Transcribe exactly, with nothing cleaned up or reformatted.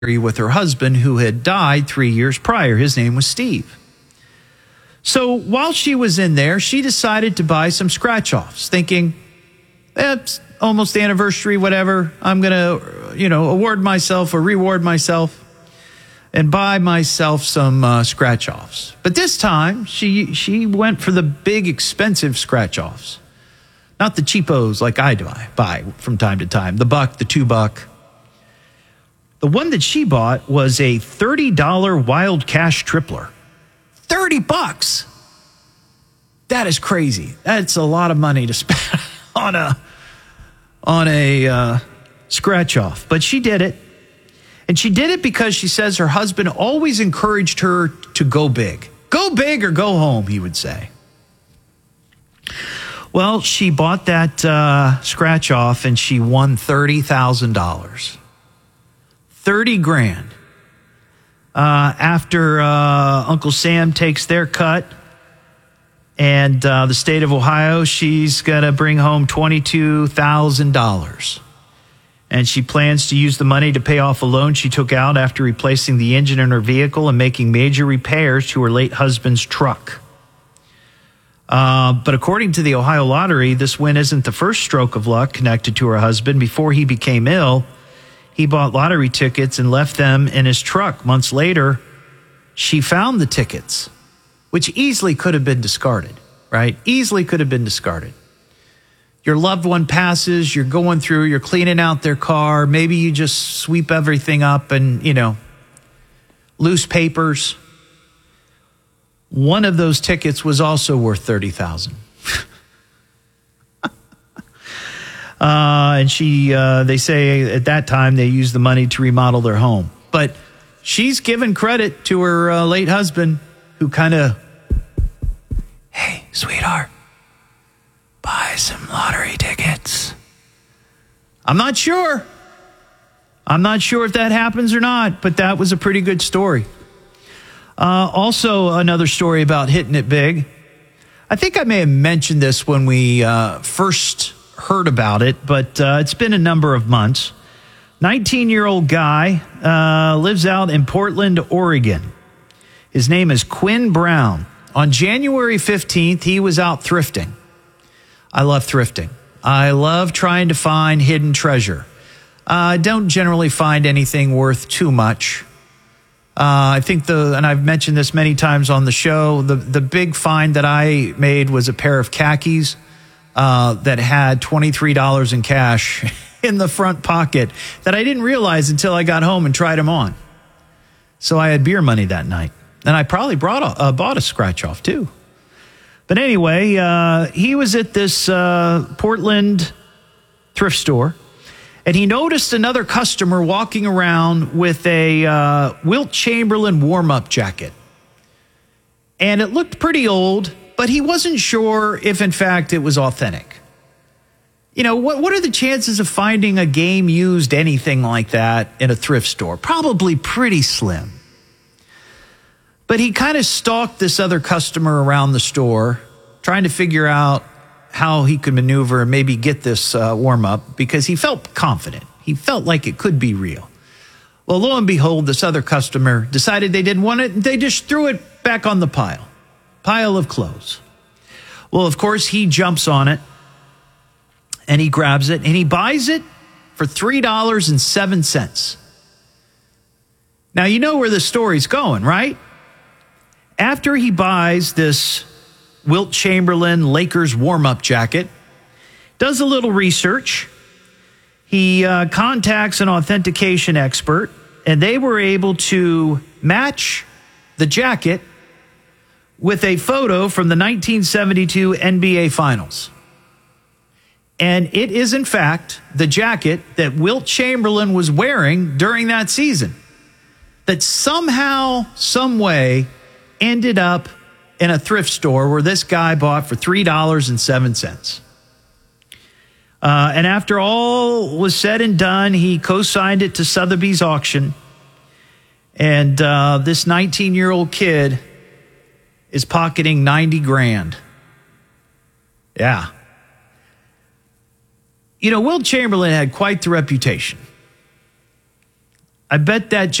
with her husband who had died three years prior. His name was Steve. So while she was in there, she decided to buy some scratch-offs, thinking, eh, it's almost the anniversary, whatever. I'm going to, you know, award myself or reward myself and buy myself some uh, scratch-offs. But this time, she she went for the big, expensive scratch-offs. Not the cheapos like I buy, buy from time to time. The buck, the two buck. The one that she bought was a thirty dollars wild cash tripler. thirty bucks. That is crazy. That's a lot of money to spend on a on a uh, scratch off. But she did it. And she did it because she says her husband always encouraged her to go big. Go big or go home, he would say. Well, she bought that uh, scratch off and she won thirty thousand dollars. thirty grand. Uh, after uh, Uncle Sam takes their cut and uh, the state of Ohio, she's going to bring home twenty-two thousand dollars. And she plans to use the money to pay off a loan she took out after replacing the engine in her vehicle and making major repairs to her late husband's truck. Uh, but according to the Ohio Lottery, this win isn't the first stroke of luck connected to her husband. Before he became ill, he bought lottery tickets and left them in his truck. Months later, she found the tickets, which easily could have been discarded, right? Easily could have been discarded. Your loved one passes, you're going through, you're cleaning out their car. Maybe you just sweep everything up and, you know, loose papers. One of those tickets was also worth thirty thousand dollars. Uh, and she, uh, they say at that time they used the money to remodel their home. But she's given credit to her uh, late husband who kind of, hey, sweetheart, buy some lottery tickets. I'm not sure. I'm not sure if that happens or not, but that was a pretty good story. Uh, also, another story about hitting it big. I think I may have mentioned this when we uh, first heard about it, but uh, it's been a number of months. nineteen-year-old guy uh, lives out in Portland, Oregon. His name is Quinn Brown. On January fifteenth, he was out thrifting. I love thrifting. I love trying to find hidden treasure. I uh, don't generally find anything worth too much. Uh, I think the, and I've mentioned this many times on the show, the, the big find that I made was a pair of khakis Uh, that had twenty-three dollars in cash in the front pocket that I didn't realize until I got home and tried them on. So I had beer money that night. And I probably brought a, uh, bought a scratch off too. But anyway, uh, he was at this uh, Portland thrift store and he noticed another customer walking around with a uh, Wilt Chamberlain warm-up jacket. And it looked pretty old, but he wasn't sure if, in fact, it was authentic. You know, what, what are the chances of finding a game-used anything like that in a thrift store? Probably pretty slim. But he kind of stalked this other customer around the store, trying to figure out how he could maneuver and maybe get this uh, warm-up because he felt confident. He felt like it could be real. Well, lo and behold, this other customer decided they didn't want it. They just threw it back on the pile. Pile of clothes. Well, of course, he jumps on it and he grabs it and he buys it for three dollars and seven cents. Now, you know where the story's going, right? After he buys this Wilt Chamberlain Lakers warm-up jacket, does a little research. He uh, contacts an authentication expert and they were able to match the jacket with a photo from the nineteen seventy-two N B A Finals. And it is, in fact, the jacket that Wilt Chamberlain was wearing during that season that somehow, some way, ended up in a thrift store where this guy bought for three dollars and seven cents. Uh, and after all was said and done, he co-signed it to Sotheby's auction. And uh, this nineteen-year-old kid is pocketing ninety grand. Yeah. You know, Wilt Chamberlain had quite the reputation. I bet that